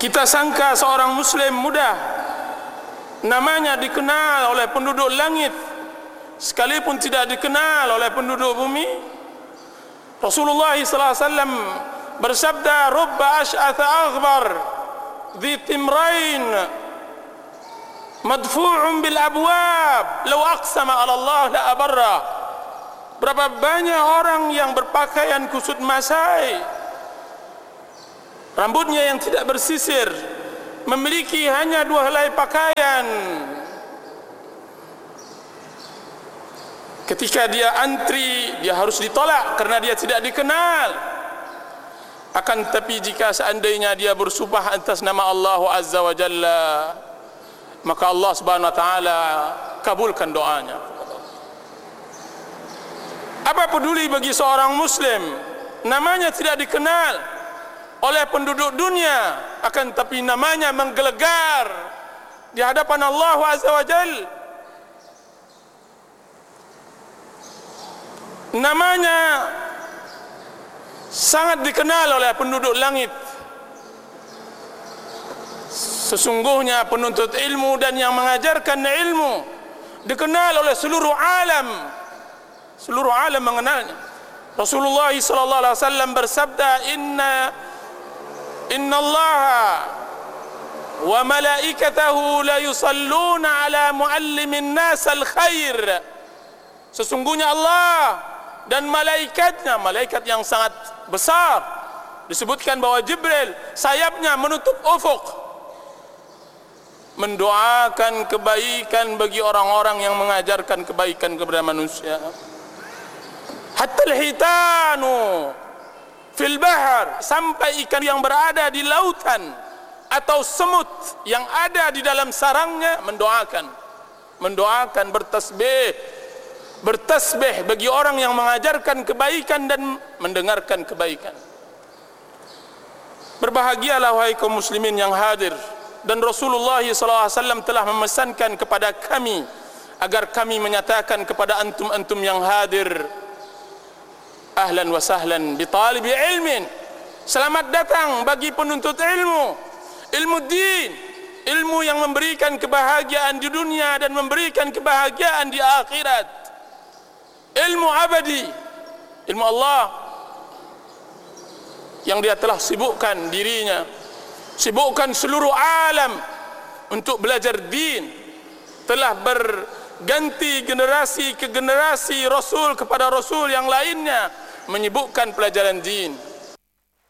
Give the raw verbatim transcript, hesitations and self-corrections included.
Kita sangka seorang muslim mudah namanya dikenal oleh penduduk langit sekalipun tidak dikenal oleh penduduk bumi. Rasulullah sallallahu alaihi wasallam bersabda, "Rubba ash'atha aghbar dhi timrain madfu'un bil abwab law aqsama 'ala Allah la abarra." Berapa banyak orang yang berpakaian kusut masai, rambutnya yang tidak bersisir, memiliki hanya dua helai pakaian. Ketika dia antri, dia harus ditolak karena dia tidak dikenal. Akan tetapi jika seandainya dia bersumpah atas nama Allah Azza wa Jalla, maka Allah Subhanahu wa taala kabulkan doanya. Apa peduli bagi seorang muslim namanya tidak dikenal oleh penduduk dunia, akan tapi namanya menggelegar di hadapan Allah Azza wa Jalla. Namanya sangat dikenal oleh penduduk langit. Sesungguhnya penuntut ilmu dan yang mengajarkan ilmu dikenal oleh seluruh alam. Seluruh alam mengenalnya. Rasulullah sallallahu alaihi wasallam bersabda, "Inna Inna Allah wa malaikatahu la yusalluna ala muallimin nas al-khair." Sesungguhnya Allah dan malaikatnya, malaikat yang sangat besar, disebutkan bahwa Jibril sayapnya menutup ufuk, mendoakan kebaikan bagi orang-orang yang mengajarkan kebaikan kepada manusia. Hatta al-hitanu fil bahr, sampai ikan yang berada di lautan atau semut yang ada di dalam sarangnya mendoakan, mendoakan bertasbih, bertasbih bagi orang yang mengajarkan kebaikan dan mendengarkan kebaikan. Berbahagialah wahai kaum muslimin yang hadir, dan Rasulullah sallallahu alaihi wasallam telah memesankan kepada kami agar kami menyatakan kepada antum-antum yang hadir, ahlan wa sahlan bi talibi ilmin, selamat datang bagi penuntut ilmu, ilmu din, ilmu yang memberikan kebahagiaan di dunia dan memberikan kebahagiaan di akhirat, ilmu abadi, ilmu Allah yang dia telah sibukkan dirinya, sibukkan seluruh alam untuk belajar din, telah berganti generasi ke generasi, rasul kepada rasul yang lainnya menyibukkan pelajaran din.